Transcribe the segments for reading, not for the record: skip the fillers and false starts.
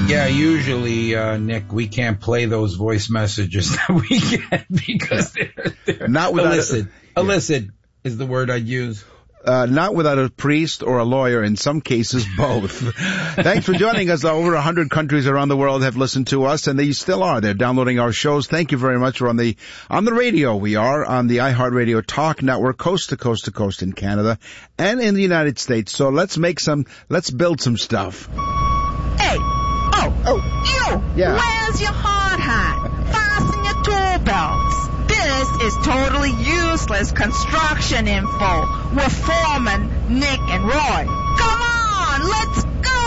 Yeah, usually, Nick, we can't play those voice messages that we get because they're not without illicit is the word I'd use. Not without a priest or a lawyer, in some cases both. Thanks for joining us. Over 100 countries around the world have listened to us, and they still are. They're downloading our shows. Thank you very much. We're on the radio. We are on the iHeartRadio Talk Network, coast to coast in Canada and in the United States. So let's build some stuff. Hey! You! Yeah. Where's your hard hat? Fasten your tool belts. This is totally useless construction info with Foreman, Nick, and Roy. Come on, let's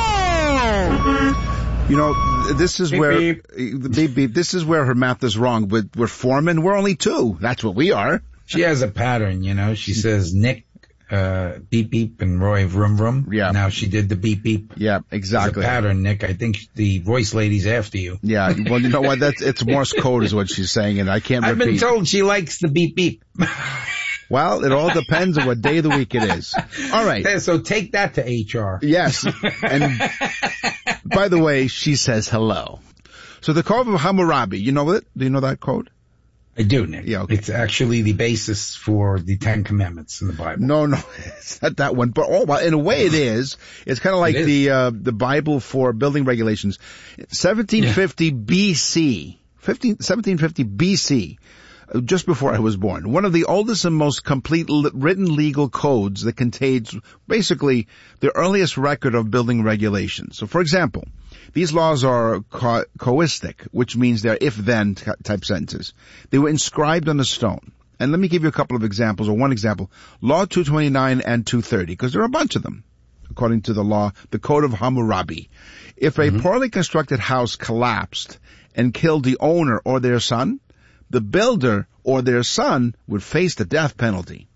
go! You know, this is this is where her math is wrong. We're Foreman. We're only two. That's what we are. She has a pattern, you know. She says Nick, beep beep, and Roy vroom vroom. Yeah. Now she did the beep beep. Yeah, exactly. It's a pattern, Nick. I think the voice lady's after you. Yeah. Well, you know what? It's Morse code is what she's saying, and I can't repeat. I've been told she likes the beep beep. Well, it all depends on what day of the week it is. All right. So take that to HR. Yes. And by the way, she says hello. So the Code of Hammurabi, you know it? Do you know that code? I do, Nick. Yeah, okay. It's actually the basis for the Ten Commandments in the Bible. No, it's not that one. But in a way it is. It's kind of like the Bible for building regulations. 1750 BC. 1750 BC. Just before I was born. One of the oldest and most complete written legal codes that contains basically the earliest record of building regulations. So for example, these laws are coistic, which means they're if-then type sentences. They were inscribed on a stone. And let me give you a couple of examples, or one example. Law 229 and 230, because there are a bunch of them, according to the law, the Code of Hammurabi. If a poorly constructed house collapsed and killed the owner or their son, the builder or their son would face the death penalty.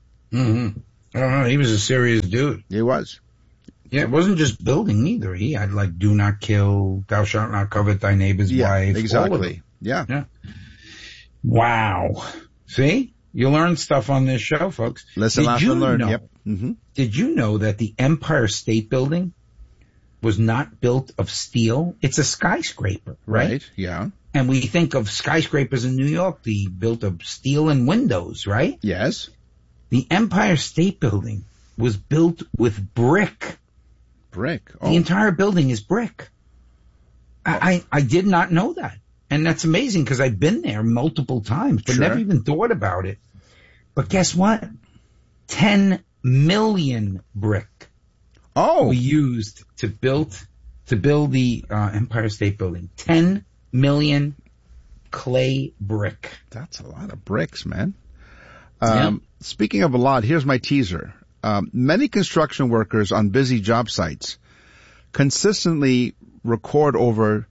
Mm-hmm. He was a serious dude. He was. Yeah, it wasn't just building either. He had do not kill, thou shalt not covet thy neighbor's wife. Exactly. Yeah. Wow. See? You learn stuff on this show, folks. Listen, laugh, and learn. Yep. Mm-hmm. Did you know that the Empire State Building was not built of steel? It's a skyscraper, right? Yeah. And we think of skyscrapers in New York, built of steel and windows, right? Yes. The Empire State Building was built with brick. Brick? Oh. The entire building is brick. I did not know that. And that's amazing because I've been there multiple times, but never even thought about it. But guess what? 10 million brick. We used to build the Empire State Building. 10 million clay brick. That's a lot of bricks, man. Yeah. Speaking of a lot, here's my teaser. Many construction workers on busy job sites consistently record over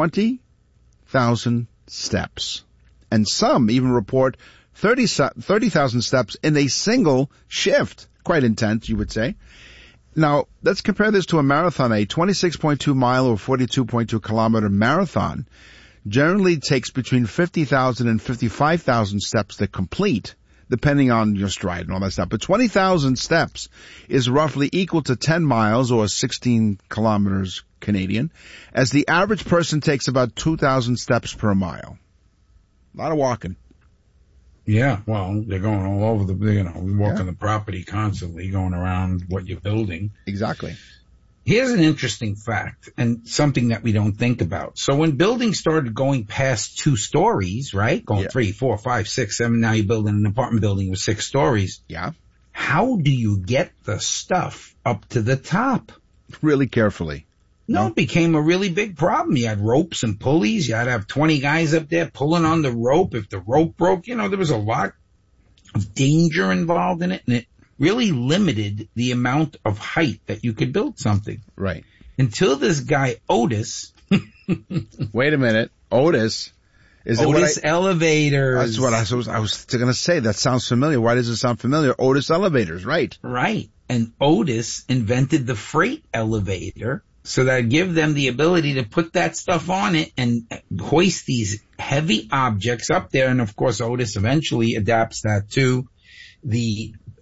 20,000 steps. And some even report 30,000 steps in a single shift. Quite intense, you would say. Now, let's compare this to a marathon. A 26.2 mile or 42.2 kilometer marathon generally takes between 50,000 and 55,000 steps to complete, depending on your stride and all that stuff. But 20,000 steps is roughly equal to 10 miles or 16 kilometers Canadian, as the average person takes about 2,000 steps per mile. A lot of walking. Yeah, well, they're going all over walking the property constantly, going around what you're building. Exactly. Here's an interesting fact and something that we don't think about. So when buildings started going past 2 stories, right? Going 3, 4, 5, 6, 7, now you're building an apartment building with 6 stories. Yeah. How do you get the stuff up to the top? Really carefully. No, it became a really big problem. You had ropes and pulleys. You had to have 20 guys up there pulling on the rope. If the rope broke, there was a lot of danger involved in it, and it really limited the amount of height that you could build something. Right. Until this guy, Otis. Wait a minute. Otis? Is it Otis Elevators. That's what I was going to say. That sounds familiar. Why does it sound familiar? Otis Elevators, right. Right. And Otis invented the freight elevator. So that give them the ability to put that stuff on it and hoist these heavy objects up there. And of course, Otis eventually adapts that to the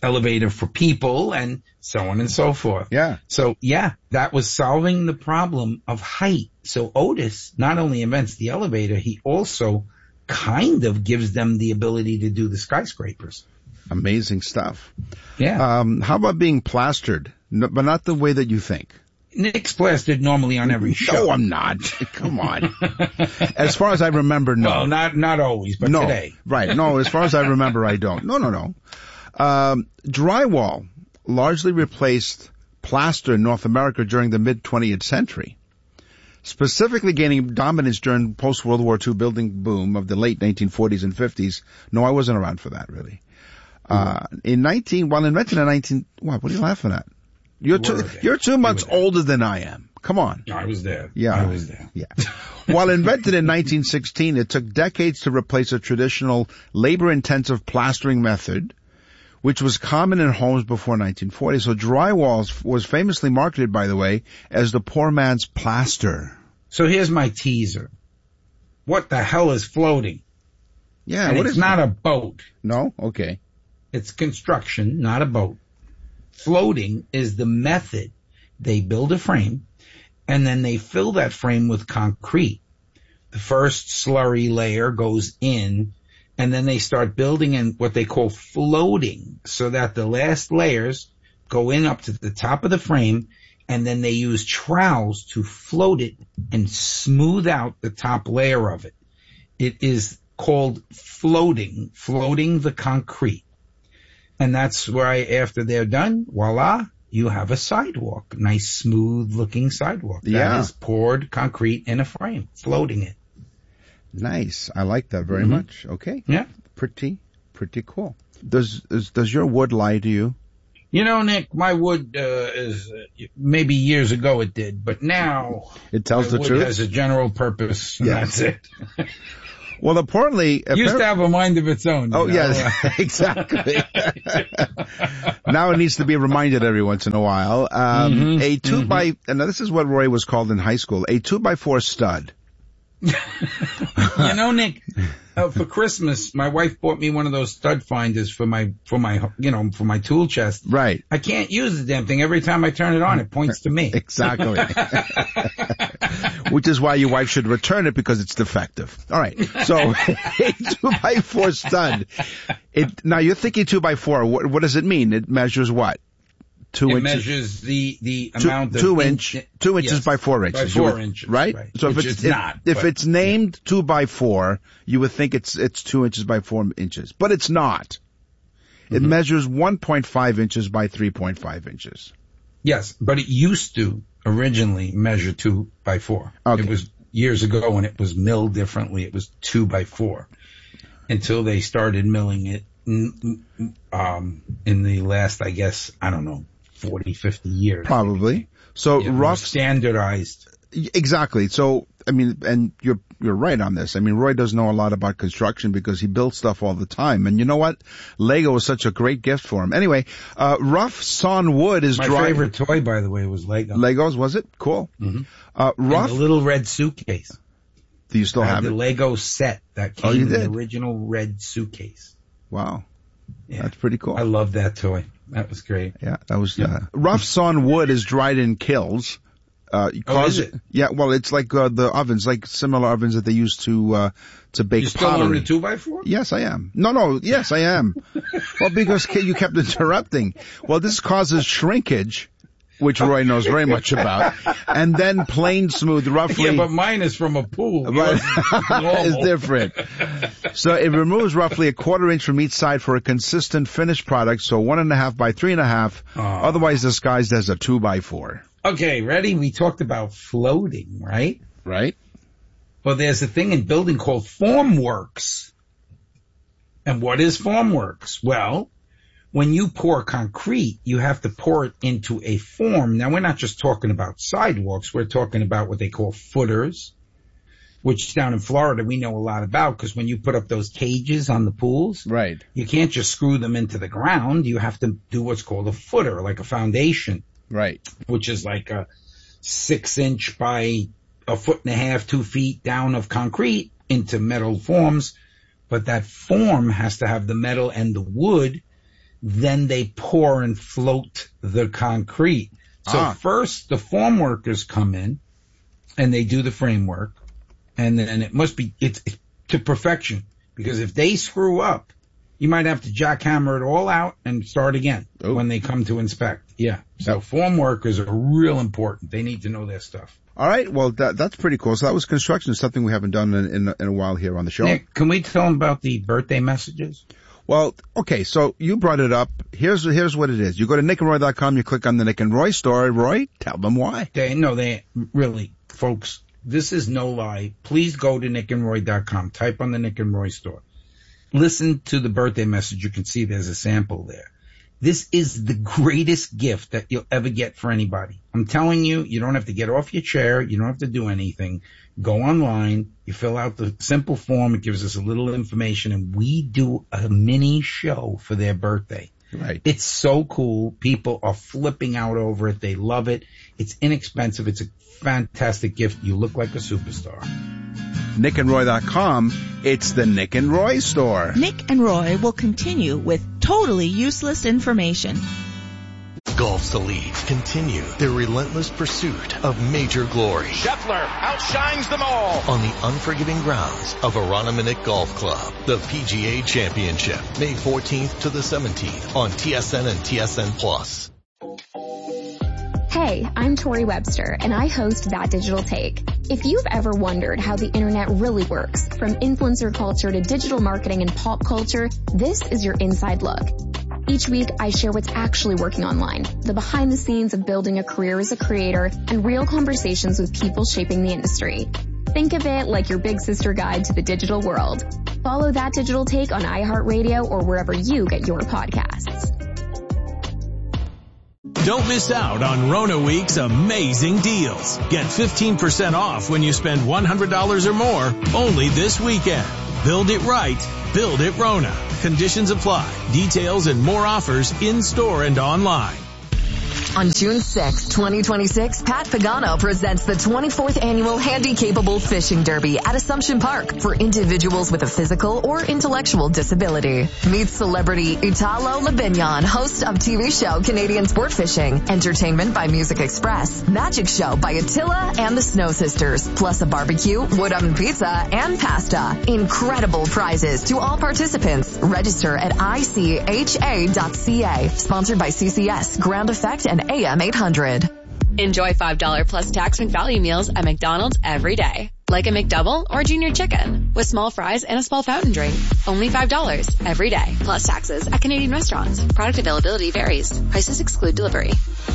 elevator for people and so on and so forth. Yeah. So that was solving the problem of height. So Otis not only invents the elevator, he also kind of gives them the ability to do the skyscrapers. Amazing stuff. Yeah. How about being plastered, but not the way that you think? Nick's plastered normally on every show. No, I'm not. Come on. As far as I remember, no. Well, not always, but today. Right. No, as far as I remember, I don't. No. Drywall largely replaced plaster in North America during the mid-20th century, specifically gaining dominance during post-World War II building boom of the late 1940s and 50s. No, I wasn't around for that, really. Invented in 19... What are you laughing at? You're 2 months older than I am. Come on. No, I was there. Yeah. I was there. Yeah. While invented in 1916, it took decades to replace a traditional labor-intensive plastering method, which was common in homes before 1940. So drywall was famously marketed, by the way, as the poor man's plaster. So here's my teaser. What the hell is floating? Yeah. And it's not a boat. No? Okay. It's construction, not a boat. Floating is the method. They build a frame and then they fill that frame with concrete. The first slurry layer goes in and then they start building in what they call floating so that the last layers go in up to the top of the frame and then they use trowels to float it and smooth out the top layer of it. It is called floating the concrete. And that's why after they're done, voila, you have a sidewalk. Nice, smooth-looking sidewalk. That is poured concrete in a frame, floating it. Nice. I like that very much. Okay. Yeah. Pretty cool. Does your wood lie to you? You know, Nick, my wood is maybe years ago it did, but now it tells the truth. It has a general purpose. And that's it. Well, importantly... Used to have a mind of its own. Oh, yes, exactly. Now it needs to be reminded every once in a while. And this is what Roy was called in high school, a 2x4 stud. You know, Nick, for Christmas, my wife bought me one of those stud finders for my tool chest. Right. I can't use the damn thing. Every time I turn it on, it points to me. Exactly. Which is why your wife should return it because it's defective. All right. So a 2x4 stud. Now you're thinking 2x4. What does it mean? It measures what? 2 inches. It measures the amount of 2 inches by 4 inches. By 4 inches. Right? So if it's named 2x4, you would think it's 2 inches by 4 inches. But it's not. It measures 1.5 inches by 3.5 inches. Yes, but it used to originally measure 2x4. Okay. It was years ago when it was milled differently. It was 2x4 until they started milling it in the last, I guess, 40, 50 years. Probably. So rough standardized. Exactly. So, I mean, and you're right on this. I mean, Roy does know a lot about construction because he builds stuff all the time. And you know what? Lego was such a great gift for him. Anyway, rough sawn wood is my favorite toy, by the way, was Lego. Legos, was it? Cool. Rough. And the little red suitcase. Do you still have the it? Lego set that came in the original red suitcase. Wow. Yeah. That's pretty cool. I love that toy. That was great. Yeah, that was, rough sawn wood is dried in kilns. Is it? Yeah, well, it's like, the ovens, like similar ovens that they use to bake you still pottery. on the 2x4? Yes, I am. No, yes, I am. Well, because you kept interrupting. Well, this causes shrinkage, which Roy knows very much about, and then plain smooth, roughly. Yeah, but mine is from a pool. Right. It's different. So it removes roughly 1/4 inch from each side for a consistent finished product, so 1.5 by 3.5, otherwise disguised as a 2x4. Okay, ready? We talked about floating, right? Right. Well, there's a thing in building called formworks. And what is formworks? Well, when you pour concrete, you have to pour it into a form. Now, we're not just talking about sidewalks. We're talking about what they call footers, which down in Florida we know a lot about because when you put up those cages on the pools, right, you can't just screw them into the ground. You have to do what's called a footer, like a foundation. Right. Which is like a 6 inch by 1.5 feet, 2 feet down of concrete into metal forms. But that form has to have the metal and the wood then they pour and float the concrete. So first the form workers come in and they do the framework, and then it's to perfection, because if they screw up, you might have to jackhammer it all out and start again when they come to inspect. Yeah. So form workers are real important. They need to know their stuff. All right. Well, that's pretty cool. So that was construction, something we haven't done in a while here on the show. Nick, can we tell them about the birthday messages? Well, okay. So you brought it up. Here's what it is. You go to nickandroy.com, you click on the Nick and Roy store. Roy, tell them why. They really, folks, this is no lie. Please go to nickandroy.com. Type on the Nick and Roy store. Listen to the birthday message. You can see there's a sample there. This is the greatest gift that you'll ever get for anybody. I'm telling you, you don't have to get off your chair. You don't have to do anything. Go online. You fill out the simple form. It gives us a little information, and we do a mini show for their birthday. Right. It's so cool. People are flipping out over it. They love it. It's inexpensive. It's a fantastic gift. You look like a superstar. nickandroy.com. It's the Nick and Roy store. Nick and Roy will continue with totally useless information. Golf's elite continue their relentless pursuit of major glory. Scheffler outshines them all on the unforgiving grounds of Arana-Minnick Golf Club. The PGA Championship, May 14th to the 17th on TSN and TSN Plus. Hey, I'm Tori Webster, and I host That Digital Take. If you've ever wondered how the internet really works, from influencer culture to digital marketing and pop culture, this is your inside look. Each week, I share what's actually working online, the behind the scenes of building a career as a creator, and real conversations with people shaping the industry. Think of it like your big sister guide to the digital world. Follow That Digital Take on iHeartRadio or wherever you get your podcasts. Don't miss out on Rona Week's amazing deals. Get 15% off when you spend $100 or more only this weekend. Build it right. Build it Rona. Conditions apply. Details and more offers in-store and online. On June 6, 2026, Pat Pagano presents the 24th Annual Handy-Capable Fishing Derby at Assumption Park for individuals with a physical or intellectual disability. Meet celebrity Italo Labignon, host of TV show Canadian Sport Fishing, entertainment by Music Express, magic show by Attila and the Snow Sisters, plus a barbecue, wood oven pizza, and pasta. Incredible prizes to all participants. Register at ICHA.ca. Sponsored by CCS, Ground Effect, and AM 800. Enjoy $5 plus tax and value meals at McDonald's every day. Like a McDouble or Junior Chicken with small fries and a small fountain drink. Only $5 every day plus taxes at Canadian restaurants. Product availability varies. Prices exclude delivery.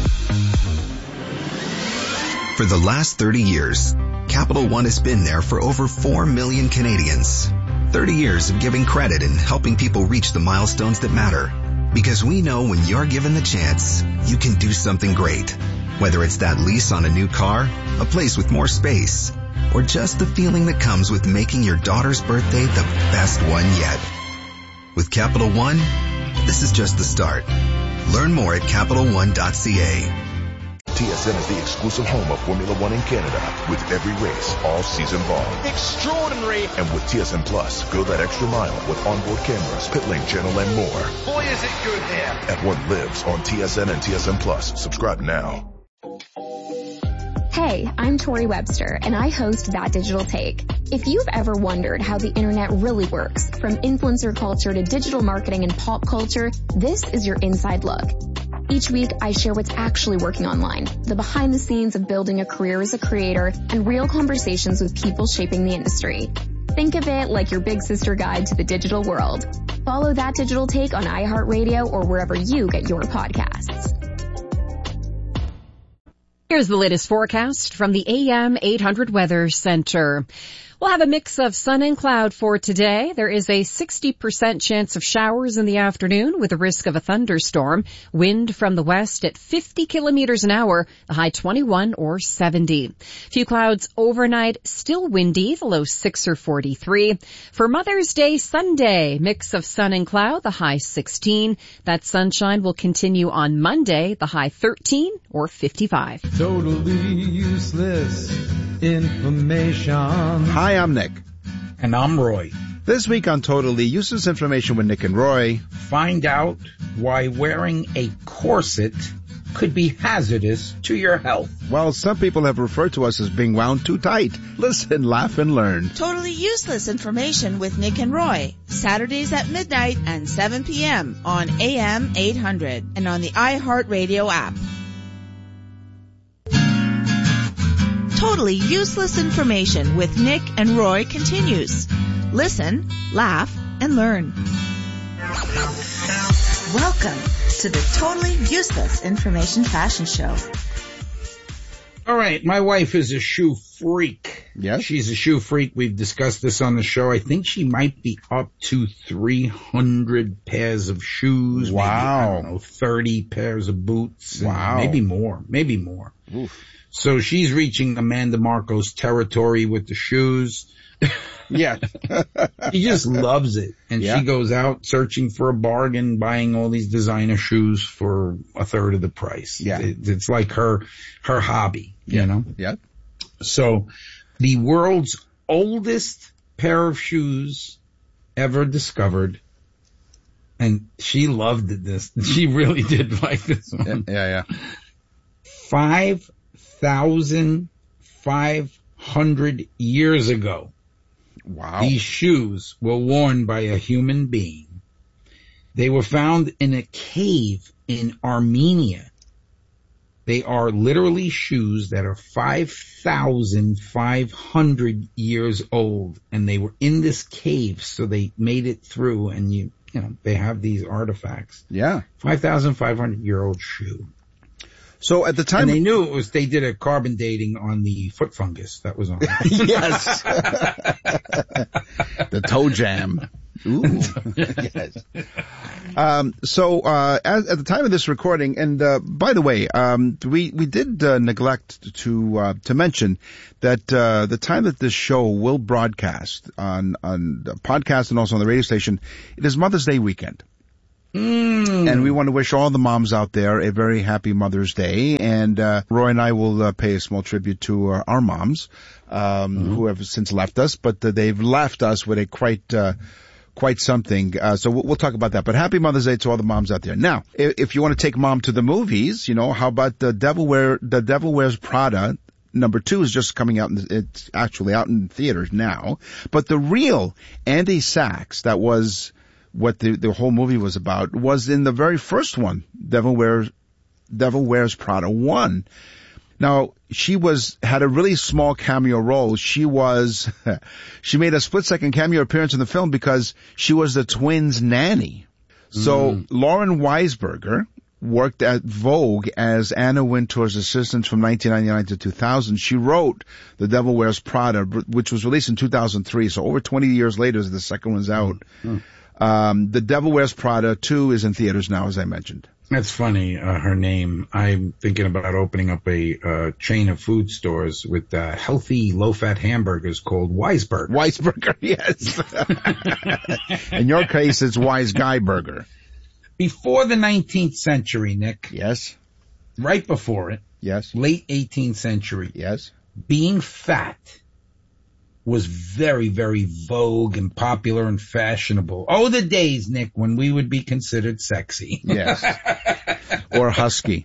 For the last 30 years, Capital One has been there for over 4 million Canadians. 30 years of giving credit and helping people reach the milestones that matter. Because we know when you're given the chance, you can do something great. Whether it's that lease on a new car, a place with more space, or just the feeling that comes with making your daughter's birthday the best one yet. With Capital One, this is just the start. Learn more at CapitalOne.ca. TSN is the exclusive home of Formula One in Canada, with every race all season long. Extraordinary. And with TSN Plus, go that extra mile with onboard cameras, pit lane channel, and more. Boy, is it good there. F1 lives on TSN and TSN Plus. Subscribe now. Hey, I'm Tori Webster, and I host That Digital Take. If you've ever wondered how the internet really works, from influencer culture to digital marketing and pop culture, this is your inside look. Each week, I share what's actually working online, the behind the scenes of building a career as a creator, and real conversations with people shaping the industry. Think of it like your big sister guide to the digital world. Follow That Digital Take on iHeartRadio or wherever you get your podcasts. Here's the latest forecast from the AM 800 Weather Center. We'll have a mix of sun and cloud for today. There is a 60% chance of showers in the afternoon with a risk of a thunderstorm. Wind from the west at 50 kilometers an hour, the high 21 or 70. Few clouds overnight, still windy, the low 6 or 43. For Mother's Day Sunday, mix of sun and cloud, the high 16. That sunshine will continue on Monday, the high 13 or 55. Totally useless information. Hi, I'm Nick. And I'm Roy. This week on Totally Useless Information with Nick and Roy. Find out why wearing a corset could be hazardous to your health. Well, some people have referred to us as being wound too tight. Listen, laugh, and learn. Totally Useless Information with Nick and Roy. Saturdays at midnight and 7 p.m. on AM 800 and on the iHeartRadio app. Totally Useless Information with Nick and Roy continues. Listen, laugh, and learn. Welcome to the Totally Useless Information Fashion Show. All right, my wife is a shoe freak. Yes? She's a shoe freak. We've discussed this on the show. I think she might be up to 300 pairs of shoes. Wow. Maybe, I don't know, 30 pairs of boots. Wow. Maybe more. Oof. So she's reaching Amanda Marcos territory with the shoes. Yeah. She just loves it. And Yeah. she goes out searching for a bargain, buying all these designer shoes for a third of the price. Yeah. It's like her hobby, you know? Yeah. So the world's oldest pair of shoes ever discovered. And she loved this. She really did like this one. Yeah. 5,500 years ago. Wow. These shoes were worn by a human being. They were found in a cave in Armenia. They are literally shoes that are 5,500 years old, and they were in this cave, so they made it through, and you know, they have these artifacts. Yeah. 5,500-year-old shoe. So at the time... And they knew they did a carbon dating on the foot fungus that was on it. Yes. The toe jam. Ooh. Yes. So at the time of this recording, and by the way, we did neglect to mention that the time that this show will broadcast on the podcast and also on the radio station, it is Mother's Day weekend. And we want to wish all the moms out there a very happy Mother's Day. And Roy and I will pay a small tribute to our moms who have since left us, but they've left us with a quite something. So we'll talk about that. But happy Mother's Day to all the moms out there. Now, if you want to take mom to the movies, you know, how about The Devil Wears Prada? Number 2 is just coming out. It's actually out in theaters now. But the real Andy Sachs, that was what the whole movie was about, was in the very first one, Devil Wears Prada 1. Now, she had a really small cameo role. She made a split-second cameo appearance in the film because she was the twins' nanny. So Lauren Weisberger worked at Vogue as Anna Wintour's assistant from 1999 to 2000. She wrote The Devil Wears Prada, which was released in 2003. So over 20 years later, the second one's out. The Devil Wears Prada 2 is in theaters now, as I mentioned. That's funny, her name. I'm thinking about opening up a chain of food stores with healthy, low-fat hamburgers called Weisberger. Weisberger, yes. In your case, it's Wise Guy Burger. Before the 19th century, Nick. Yes. Right before it. Yes. Late 18th century. Yes. Being fat was very, very vogue and popular and fashionable. Oh, the days, Nick, when we would be considered sexy. Yes. Or husky.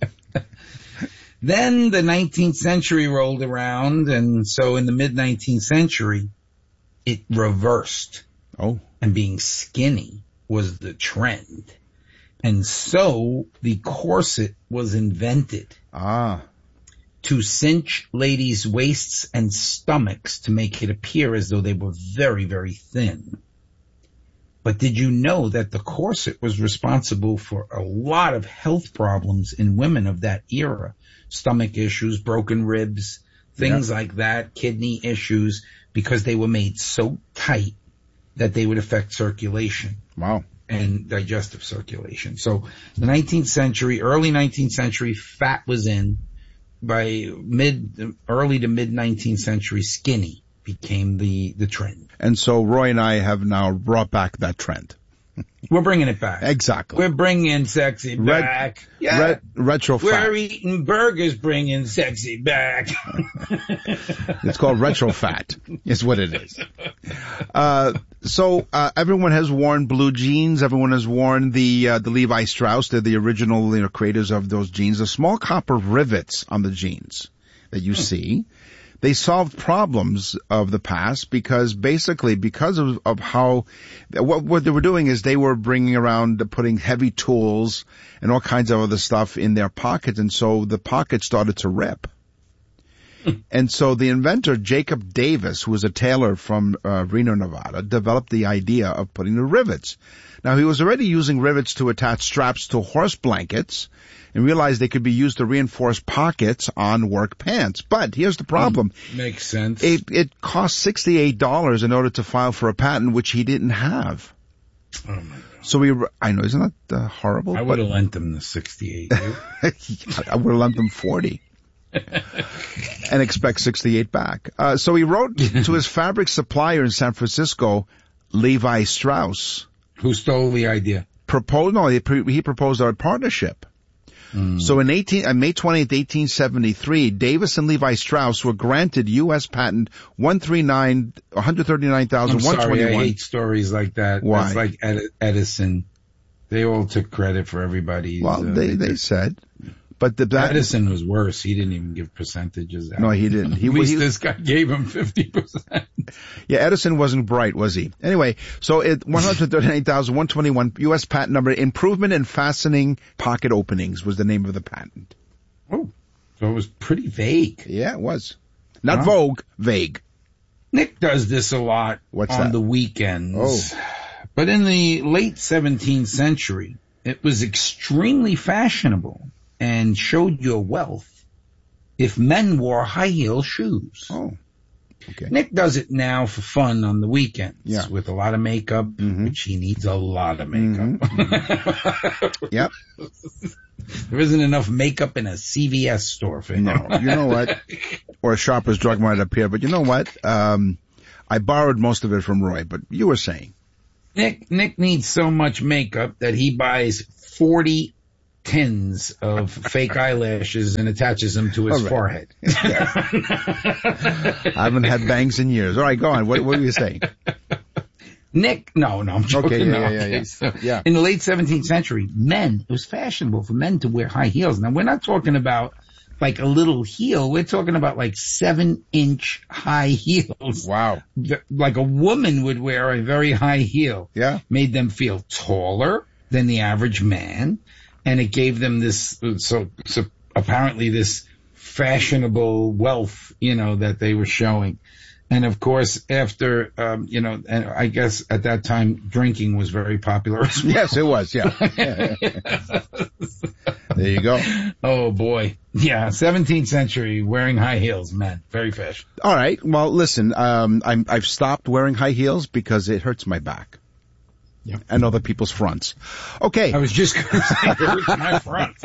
Then the 19th century rolled around, and so in the mid-19th century, it reversed. Oh. And being skinny was the trend. And so the corset was invented. To cinch ladies' waists and stomachs to make it appear as though they were very, very thin. But did you know that the corset was responsible for a lot of health problems in women of that era? Stomach issues, broken ribs, things like that, kidney issues, because they were made so tight that they would affect circulation. Wow. And digestive circulation. So the 19th century, early 19th century, fat was in. By early to mid 19th century, skinny became the trend. And so Roy and I have now brought back that trend. We're bringing it back. Exactly. We're bringing sexy back. Retro fat. We're eating burgers, bringing sexy back. It's called retro fat, is what it is. So everyone has worn blue jeans. Everyone has worn the Levi Strauss. They're the original creators of those jeans. The small copper rivets on the jeans that you see, they solved problems of the past because of how what they were doing is they were bringing around putting heavy tools and all kinds of other stuff in their pockets, and so the pockets started to rip. And so the inventor, Jacob Davis, who was a tailor from Reno, Nevada, developed the idea of putting the rivets. Now, he was already using rivets to attach straps to horse blankets and realized they could be used to reinforce pockets on work pants. But here's the problem. Makes sense. It cost $68 in order to file for a patent, which he didn't have. Oh, my God. So I know, isn't that horrible? I would have lent him the 68. I would have lent him 40. And expect 68 back. So he wrote to his fabric supplier in San Francisco, Levi Strauss. Who stole the idea? He proposed our partnership. So in May 20th, 1873, Davis and Levi Strauss were granted U.S. patent 139,121. I'm sorry, I hate stories like that. Why? It's like Edison. They all took credit for everybody. Well, they said. But Edison was worse. He didn't even give percentages out. No, he didn't. At least this guy gave him 50%. Yeah, Edison wasn't bright, was he? Anyway, so 139,121 U.S. patent number, improvement in fastening pocket openings was the name of the patent. Oh, so it was pretty vague. Yeah, it was. Not Vogue, vague. Nick does this a lot on the weekends. Oh. But in the late 17th century, it was extremely fashionable and showed your wealth if men wore high heel shoes. Oh, okay. Nick does it now for fun on the weekends with a lot of makeup, which he needs a lot of makeup. Yep. There isn't enough makeup in a CVS store for him. No, you know what? Or a Shoppers Drug Mart up here, but you know what? I borrowed most of it from Roy, but you were saying. Nick needs so much makeup that he buys 40 tins of fake eyelashes and attaches them to his forehead. I haven't had bangs in years. All right, go on. What were you saying? Nick, no, I'm joking. Okay, yeah. In the late 17th century, it was fashionable for men to wear high heels. Now, we're not talking about like a little heel. We're talking about like 7-inch high heels. Wow. Like a woman would wear a very high heel. Yeah. Made them feel taller than the average man. And it gave them this, so apparently this fashionable wealth, that they were showing. And of course, after, and I guess at that time, drinking was very popular as well. Yes, it was, yeah. There you go. Oh boy. Yeah, 17th century, wearing high heels, man. Very fashionable. All right. Well, listen, I've stopped wearing high heels because it hurts my back. Yep. And other people's fronts. Okay. I was just going to say, it hurts my front.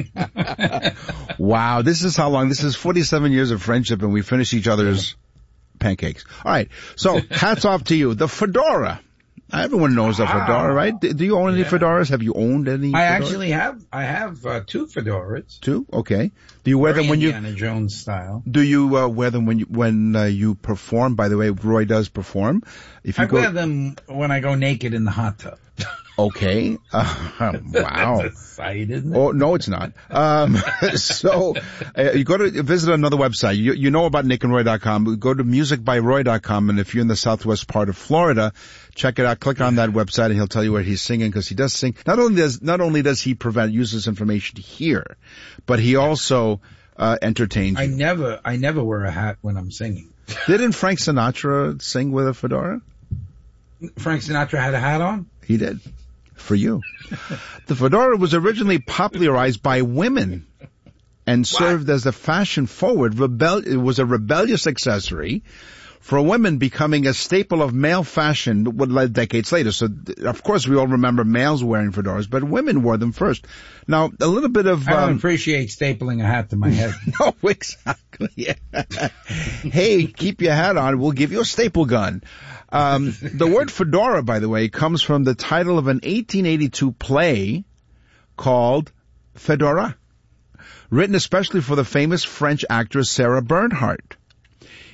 Wow, this is how long. This is 47 years of friendship, and we finish each other's pancakes. All right. So, hats off to you. The fedora. Everyone knows the fedora, right? Do you own any fedoras? Have you owned any fedoras? I actually have. I have 2 fedoras. 2? Okay. Do you wear them when Indiana Jones style. Do you wear them when you perform? By the way, Roy does perform. I wear them when I go naked in the hot tub. Okay. Wow. That's a sight, isn't it? Oh, no, it's not. So, you go to visit another website. You know about nickandroy.com. Go to musicbyroy.com, and if you're in the southwest part of Florida, check it out. Click on that website, and he'll tell you where he's singing, because he does sing. Not only does he use this information here, but he also entertains you. I never wear a hat when I'm singing. Didn't Frank Sinatra sing with a fedora? Frank Sinatra had a hat on? He did. For you. The fedora was originally popularized by women and served as a fashion-forward, it was a rebellious accessory for women, becoming a staple of male fashion decades later. So, of course, we all remember males wearing fedoras, but women wore them first. Now, a little bit of... I don't appreciate stapling a hat to my head. No, exactly. Hey, keep your hat on. We'll give you a staple gun. The word fedora, by the way, comes from the title of an 1882 play called Fedora, written especially for the famous French actress Sarah Bernhardt.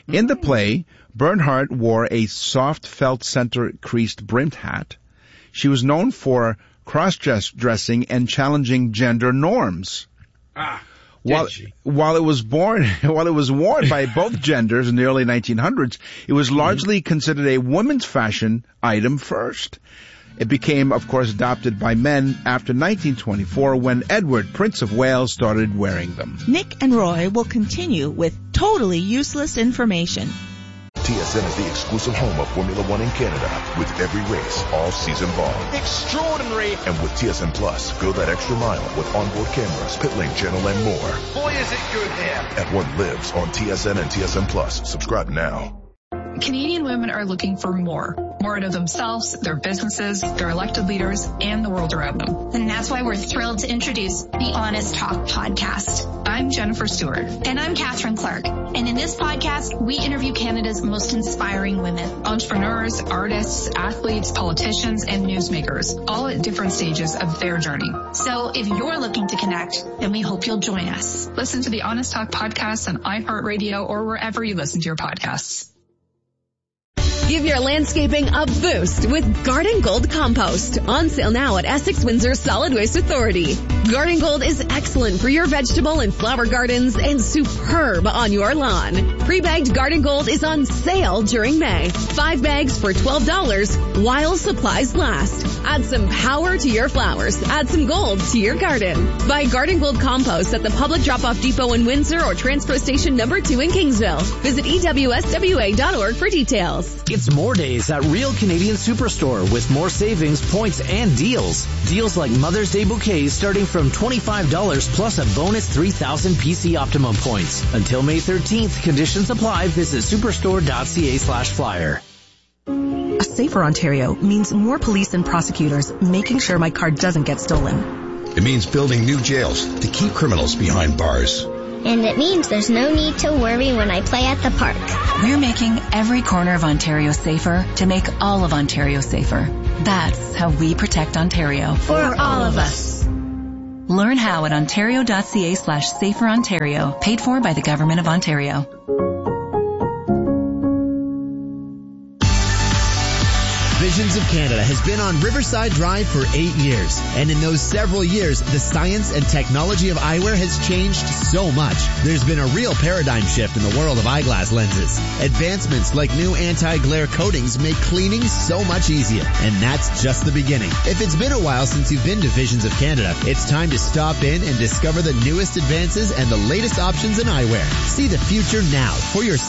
In the play, Bernhardt wore a soft felt center creased brimmed hat. She was known for cross-dressing and challenging gender norms. While it was worn by both genders in the early 1900s, it was largely considered a woman's fashion item first. It became, of course, adopted by men after 1924 when Edward, Prince of Wales, started wearing them. Nick and Roy will continue with totally useless information. TSN is the exclusive home of Formula One in Canada, with every race all season long. Extraordinary. And with TSN Plus, go that extra mile with onboard cameras, pit lane channel, and more. Boy, is it good here. And what lives on TSN and TSN Plus. Subscribe now. Canadian women are looking for more out of themselves, their businesses, their elected leaders, and the world around them. And that's why we're thrilled to introduce the Honest Talk podcast. I'm Jennifer Stewart. And I'm Catherine Clark. And in this podcast, we interview Canada's most inspiring women. Entrepreneurs, artists, athletes, politicians, and newsmakers, all at different stages of their journey. So if you're looking to connect, then we hope you'll join us. Listen to the Honest Talk podcast on iHeartRadio or wherever you listen to your podcasts. Give your landscaping a boost with Garden Gold Compost. On sale now at Essex Windsor Solid Waste Authority. Garden Gold is excellent for your vegetable and flower gardens and superb on your lawn. Pre-bagged Garden Gold is on sale during May. 5 bags for $12 while supplies last. Add some power to your flowers. Add some gold to your garden. Buy Garden Gold Compost at the Public Drop-Off Depot in Windsor or Transfer Station number 2 in Kingsville. Visit EWSWA.org for details. It's more days at Real Canadian Superstore with more savings, points, and deals. Deals like Mother's Day bouquets starting from $25 plus a bonus 3,000 PC Optimum points. Until May 13th, conditions apply. Visit superstore.ca/flyer. A safer Ontario means more police and prosecutors making sure my car doesn't get stolen. It means building new jails to keep criminals behind bars. And it means there's no need to worry when I play at the park. We're making every corner of Ontario safer to make all of Ontario safer. That's how we protect Ontario. For all of us. Learn how at ontario.ca/saferontario, paid for by the Government of Ontario. Visions of Canada has been on Riverside Drive for 8 years. And in those several years, the science and technology of eyewear has changed so much. There's been a real paradigm shift in the world of eyeglass lenses. Advancements like new anti-glare coatings make cleaning so much easier. And that's just the beginning. If it's been a while since you've been to Visions of Canada, it's time to stop in and discover the newest advances and the latest options in eyewear. See the future now for yourself.